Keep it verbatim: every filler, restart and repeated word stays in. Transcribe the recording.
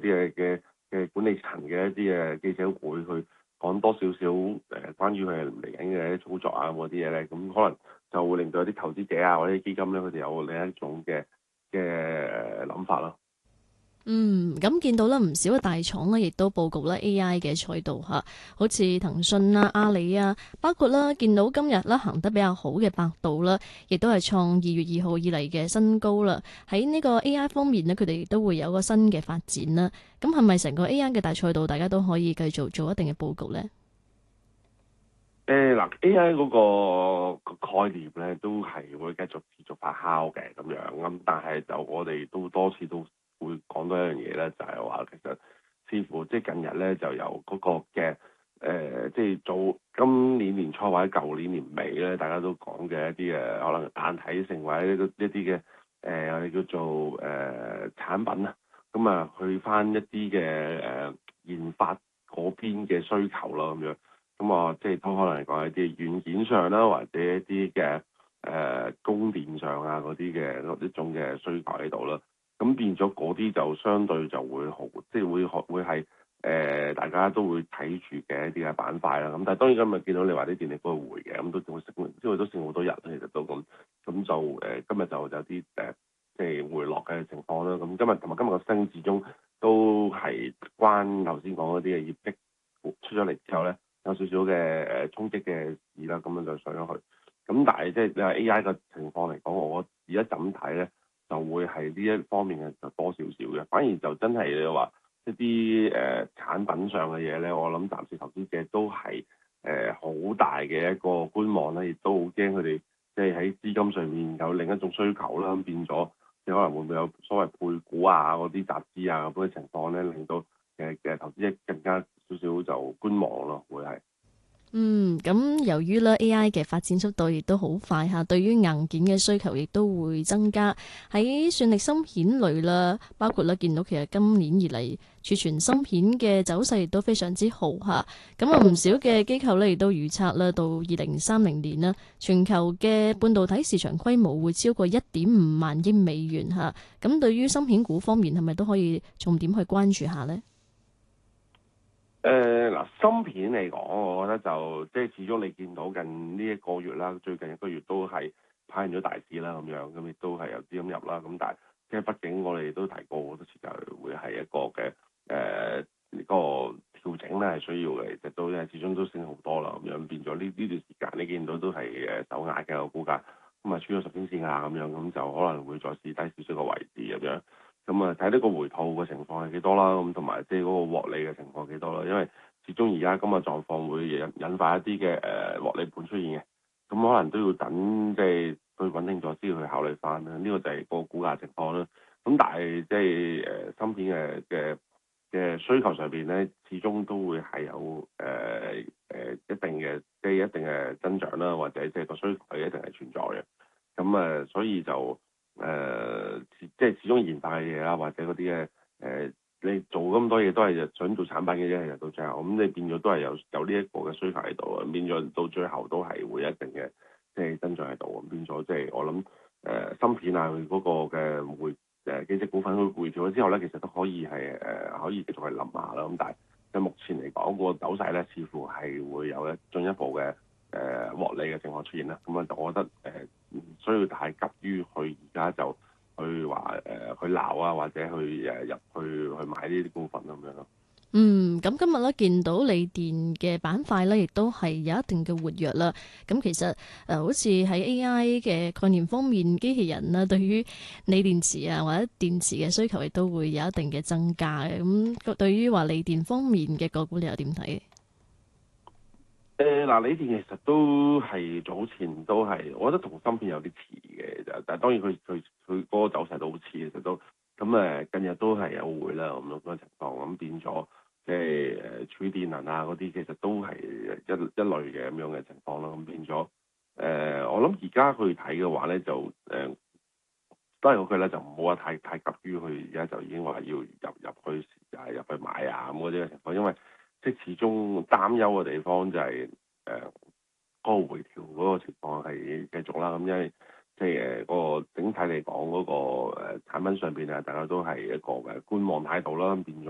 啲嘅嘅嘅管理層嘅一啲嘅記者會去講多少少誒關於佢嚟緊嘅操作啊嗰啲嘢咧，咁可能就會令到一啲投資者啊或者基金咧，佢哋有另一種嘅嘅諗法咯。 嗯，咁見到啦，唔少嘅大廠呢亦都佈局啦 A I 嘅賽道嚇，好似騰訊啊、阿里啊，包括啦，見到今日啦行得比較好嘅百度啦，亦都係創二月二號以嚟嘅新高啦。喺呢個 A I 方面呢，佢哋都會有個新嘅發展啦。咁係咪成個 A I 嘅大賽道，大家都可以繼續做一定嘅佈局呢？ 誒嗱，A I 嗰個概念咧，都係會繼續持續發酵嘅咁樣，咁但係就我哋都多次都會講到一樣嘢咧，就係話其實似乎即係近日咧就有嗰個嘅誒，即係做今年年初或者舊年年尾咧，大家都講嘅一啲誒可能單體性或者一啲嘅誒我哋叫做誒、呃、產品啊，咁啊去翻一啲嘅誒研發嗰邊嘅需求咯咁樣。咁啊，即係都可能講一啲軟件上啦，或者一啲嘅誒供電上啊嗰啲嘅一種嘅需求喺度啦。咁變咗嗰啲就相對就會好，即係會學會係誒、呃、大家都會睇住嘅一啲嘅板塊啦。咁但係當然今日見到你話啲電力股回嘅，咁都仲會升，因為都升好多日其實都咁。咁就誒、呃、今日就有啲誒、呃、即係回落嘅情況啦。咁今日同埋今日個升始終都係關頭先講嗰啲嘅業績出咗嚟之後咧，有少少嘅誒衝擊嘅市啦，咁樣就上咗去。咁但係即係你話 A I 嘅情況嚟講，我而家怎睇咧，就會係呢一方面嘅就多少少嘅。反而就真係你話一啲誒、呃、產品上嘅嘢咧，我諗暫時投資者都係誒好大嘅一個觀望咧，亦都好驚佢哋即係喺資金上面有另一種需求啦，咁變咗即係可能會唔會有所謂配股啊嗰啲集資啊咁嘅情況咧，令到嘅嘅投資者更加少少就觀望咯，會係。 嗯，咁由於咧 A I 嘅發展速度亦都好快嚇，對於硬件嘅需求亦都會增加。喺算力芯片類啦，包括咧見到其實今年以嚟儲存芯片嘅走勢亦都非常之好嚇。咁啊唔少嘅機構咧亦都預測啦，到二零三零年啦，全球嘅半導體市場規模會超過一點五萬億美元嚇。咁對於芯片股方面係咪都可以重點去關注下呢？ 誒嗱、呃，芯片嚟講，我覺得就即係始終你見到近呢一個月啦，最近一個月都係派完咗大市啦咁樣，咁亦都係有資金入啦。咁但係即係畢竟我哋都提過好多次，就會係一個嘅誒呢個調整咧係需要嘅，其實都因為始終都升好多啦，咁樣變咗呢呢段時間你見到都係誒手壓嘅個股價，咁啊穿咗十天線啊咁樣，咁就可能會再試低少少個位置咁樣。咁啊睇呢個回吐嘅情況係幾多啦，咁同埋即係嗰個獲利嘅情況幾多啦，因為始終而家今日狀況會引引發一啲嘅誒獲利盤出現嘅，咁可能都要等即係佢穩定咗先去考慮翻啦。呢、這個就係個股價情況啦。咁但係即係誒芯片嘅嘅嘅需求上邊咧，始終都會係有誒誒、呃呃、一定嘅即係一定嘅增長啦，或者即係個需求係一定係存在嘅。咁啊，所以就誒、呃，即係始終研發嘅嘢啦，或者嗰啲嘅誒，你做咁多嘢都係想做產品嘅啫，其實到最後，咁你變咗都係有有呢一個嘅需求喺度啊，變咗到最後都係會有一定嘅即係增長喺度，咁變咗即係我諗誒、呃、芯片啊，佢嗰個嘅回誒幾隻股份佢回調咗之後咧，其實都可以係誒、呃、可以繼續去諗下啦，咁但係即係目前嚟講個走勢咧，似乎係會有一進一步嘅誒獲利嘅情況出現啦，咁啊，我覺得誒。呃唔需要太急於去而家就去話誒、呃、去鬧啊，或者去誒入去去買呢啲股份咁樣咯。 嗯，咁今日咧見到鋰電嘅板塊咧，亦都係有一定嘅活躍啦。咁其實誒、呃，好似喺 A I 嘅概念方面，機器人啦，對於鋰電池啊或者電池嘅需求，亦都會有一定嘅增加嘅。咁對於話鋰電方面嘅個股，你又點睇？ 誒嗱，鋰電其實都係早前都係，我覺得同芯片有啲似嘅，就但係當然佢佢佢嗰個走勢都好似，其實都咁誒近日都係有回啦咁樣嗰個情況，咁變咗即係誒儲電能啊嗰啲，其實都係一一類嘅咁樣嘅情況啦，咁變咗誒、呃、我諗而家去睇嘅話咧就誒、呃、都係嗰句咧，就唔好話太太急於去而家就已經話要入入去啊入去買啊咁嗰啲嘅情況，因為即係始終擔憂嘅地方就係誒嗰個回調嗰個情況係繼續啦，咁因為即係誒嗰個整體嚟講嗰個誒產品上邊啊，大家都係一個嘅觀望態度啦，變咗